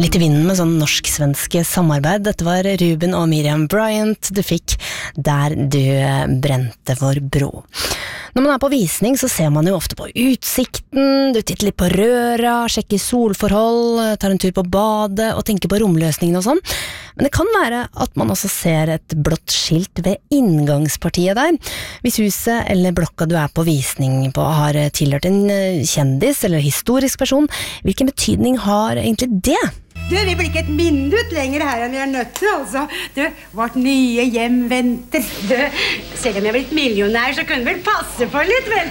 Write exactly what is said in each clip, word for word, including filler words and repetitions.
litt i vinden med sånn norsk-svenske samarbeid. Dette var Ruben og Miriam Bryant du fikk Der du brente vår bro. Når man er på visning så ser man jo ofte på utsikten, du titter litt på røra, sjekker solforhold, tar en tur på badet og tenker på romløsningen og sånn. Men det kan være at man også ser et blått skilt ved inngangspartiet der. Hvis huset eller blokka du er på visning på har tilhørt en kjendis eller historisk person, hvilken betydning har egentlig det? Du, vi blir ikke et minutt lenger her enn vi er nødt til, altså. Du, vårt nye hjem venter. Du, selv om jeg er blitt millionær, så kunne vel passe på litt, vel?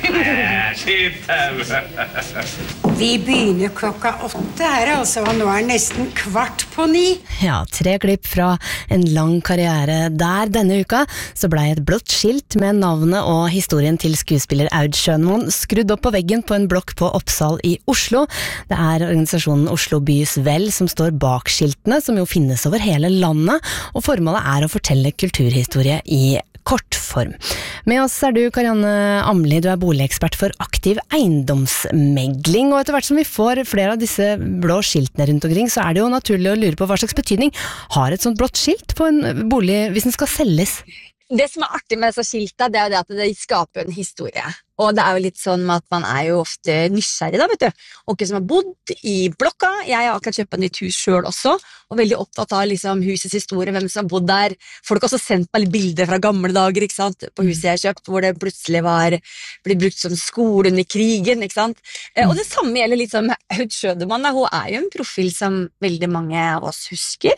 Vi begynner klokka åtte her, altså, og nå er nesten kvart på ni. Ja, tre klipp fra en lang karriere der. Denne uka så ble et blått skilt med navnet og historien til skuespiller Aud Schønmoen skrudd opp på veggen på en blokk på Oppsal i Oslo. Det er organisasjonen Oslo Bys Vel som står bak skiltene, som jo finnes over hele landet, og formålet er å fortelle kulturhistorie i kortform. Med oss er du, Karianne Amli, du er boligekspert for aktiv eiendomsmegling, og etter hvert som vi får flere av disse blå skiltene rundt omkring, så er det jo naturlig å lure på hva slags betydning har et sånt blått skilt på en bolig hvis den skal selges? Det som er artig med disse skilta, det er jo det at det skaper en historie. Og det er jo litt sånn at man er jo ofte nysgjerrig da, vet du. Og ikke som har bodd i blokka. Jeg har akkurat kjøpt et nytt hus selv også, og veldig opptatt av liksom husets historie, hvem som har bodd der. Folk har også sendt meg litt bilder fra gamle dager, ikke sant, på huset jeg har kjøpt, hvor det plutselig var blitt brukt som skole under krigen, ikke sant. Og det samme gjelder litt som Aud Schønmoen, hun er jo en profil som veldig mange av oss husker.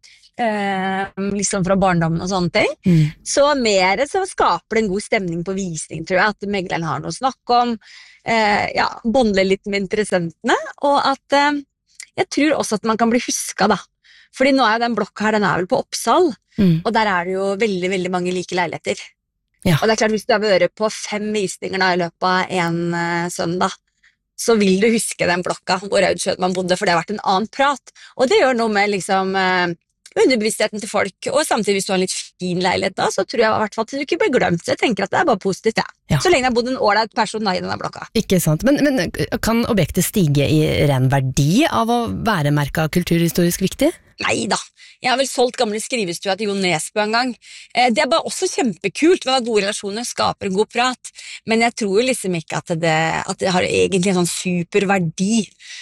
Eh, liksom fra barndommen og sånne ting mm. Så mer så skaper det en god stemning på visning, tror jeg, at megleren har noe å snakke om, eh, ja, bondle litt med interessentene, og at eh, jeg tror også at man kan bli husket da, fordi nå er jo den blokka her, den er vel på Oppsal, mm. og der er det jo veldig, veldig mange like leiligheter, ja. Og det er klart, hvis du har vært på fem visninger da, i løpet av en uh, søndag, så vil du huske den blokka hvor Aud Schønmoen bodde, for det har vært en annen prat, og det gjør noe med liksom uh, underbevisstheten til folk, og samtidig hvis du har en litt fin leilighet da, så tror jeg i hvert fall at du ikke blir glemt, så jeg tenker at det er bare positivt, ja. Ja. Så lenge det har bodd en ålreit person i denne blokka. Ikke sant, men, men kan objektet stige i ren verdi av å være merket kulturhistorisk viktig? Neida, jeg har vel solgt gamle skrivestua til Jo Nesbø en gang. Det er bare også kjempekult, med gode relasjoner skaper en god prat, men jeg tror liksom ikke at det, at det har egentlig en sånn superverdi.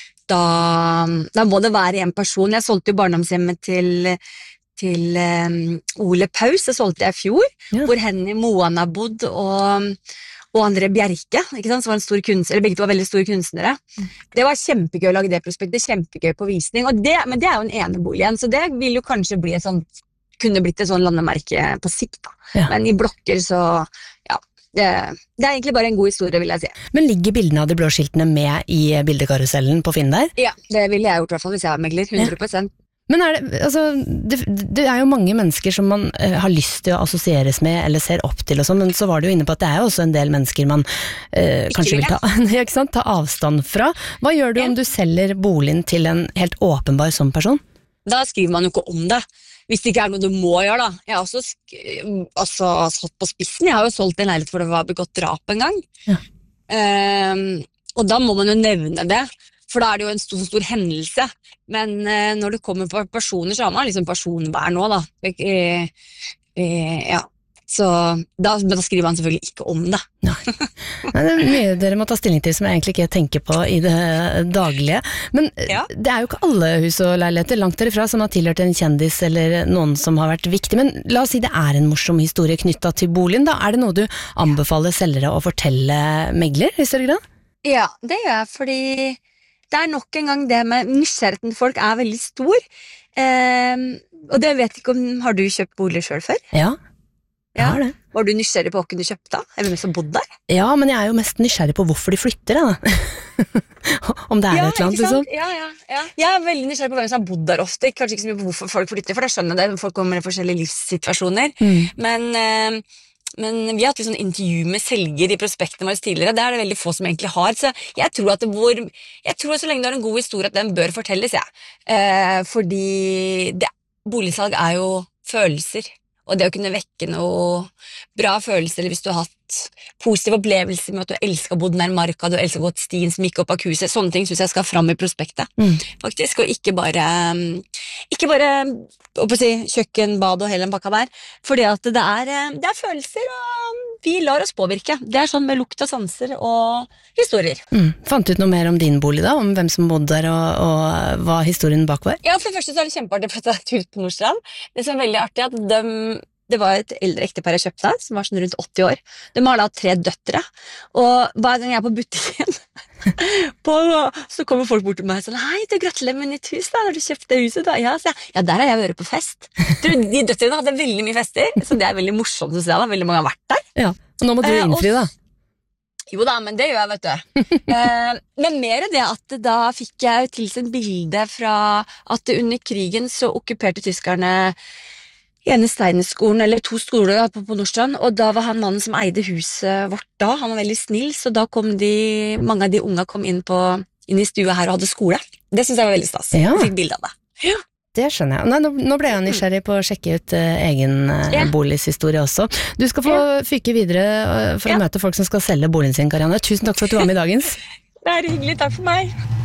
Da, da må det være en person. Jeg solgte jo barndomshjemmet til, til um, Ole Paus, det solgte jeg i fjor, ja. Hvor Henny Moan har bodd, og, og André Bjerke, ikke sant, som var en stor kunstner, eller begge to var veldig store kunstnere. Mm. Det var kjempegøy å lage det prospektet, kjempegøy på visning, og det, men det er jo en enebolig igjen, så det vil jo kanskje bli et sånt, kunne blitt et sånn landemerke på sikt, da. Ja. Men i blokker så, ja, Det, det er egentlig bare en god historie, vil jeg si. Men ligger bildene av de blå skiltene med i bildekarusellen på Finn der? Ja, det ville jeg gjort i hvert fall hvis jeg var megler, hundre prosent. Ja. Men er det, altså, det, det er jo mange mennesker som man uh, har lyst til å assosieres med eller ser opp til og sånn, men så var du jo inne på at det er jo også en del mennesker man uh, kanskje vil ta, ikke sant, ta avstand fra. Hva gjør du ja. Om du selger boligen til en helt åpenbar sånn person? Da skriver man jo ikke om det. Hvis det ikke er noe du må gjøre, da. Jeg har også altså, satt på spissen. Jeg har jo solgt en leilighet for det var begått drap en gang. Ja. Um, og da må man jo nevne det, for da er det jo en stor, stor hendelse. Men uh, når det kommer på personer, så har man liksom personvern nå, da. Uh, uh, ja. Så da, men da skriver man selvfølgelig ikke om det. Nei. Nei, det er mye dere må ta stilling til som jeg egentlig ikke tenker på i det daglige. Men ja. Det er jo ikke alle hus og leiligheter langt derifra som har tilhørt en kjendis eller noen som har vært viktig. Men la oss si det er en morsom historie knyttet til boligen. Da er det noe du anbefaler selgere å fortelle megler i større grad? Ja, det gjør jeg, fordi det er nok en gang det med nysgjerrigheten til folk er veldig stor. Eh, og det vet ikke om, har du kjøpt bolig selv før? Ja. Ja. Det. Var du nysgjerrig på hvem du kjøpte? Er det hvem som bodde der? Ja, men jeg er jo mest nysgjerrig på hvorfor de flytter da. Om det er ja, et eller annet liksom. Ja, ja, ja. Jeg er veldig nysgjerrig på hvem som har bodd der ofte. Kanskje ikke så mye på hvorfor folk flytter, for det skjønner jeg det. Folk kommer i forskjellige livssituasjoner. Mm. Men, øh, men vi har hatt litt sånn intervju med selger i prospektene våre tidligere. Det er det veldig få som egentlig har. Så jeg tror at det hvor, jeg tror at så lenge du har en god historie, at den bør fortelles, ja. Eh, fordi det, boligsalg er jo følelser. og det å kunne vekke noe bra følelser, eller hvis du har hatt positive opplevelser med at du elsker å bo nær marka, du elsker å gå til stien som gikk opp av huset, sånne ting synes jeg skal fram i prospektet, mm. faktisk, og ikke bare, ikke bare å si, kjøkken, bad og hele en pakka der, fordi at det er, det er følelser, og vi lar oss påvirke. Det er sånn med lukt og sanser og historier. Mm. Fant du ut noe mer om din bolig da, om hvem som bodde der, og, og hva historien bak var? Ja, for det første så er det kjempeartig for at det er et hus på Nordstrand. Det som er veldig artig er at de, det var et eldre ektepar jeg kjøpte, som var sånn rundt åtti år. De har da tre døtre, og hver gang jeg er på butikken, på, så kommer folk bort til meg sånn, hei, du gratulerer med nytt hus da, når du kjøpte huset da. Ja, så jeg, ja, der har jeg vært på fest. De døtrene hadde veldig mye fester, så det er veldig morsomt å se da, veldig mange har vært der. Ja, og nå må du innfri da. Jo da, men det gjør jeg, vet du. eh, men mer det at da fikk jeg tilsendt bilde fra at under krigen så okkuperte tyskerne ene Steinerskolen, eller to skoler på, på Nordstrand, og da var han mannen som eide huset vårt da, han var veldig snill, så da kom de, mange av de unga kom inn, på, inn i stua her og hadde skole. Det synes jeg var veldig stas. Ja. Jeg fikk bilde av det. Ja. Det skjønner jeg. Nei, nå, nå ble jeg nysgjerrig på å sjekke ut uh, egen uh, yeah. boligshistorie også. Du skal få yeah. fyke videre uh, for yeah. å møte folk som skal selge boligen sin, Karianne. Tusen takk for at du var med i dagens. Det er hyggelig, takk for meg.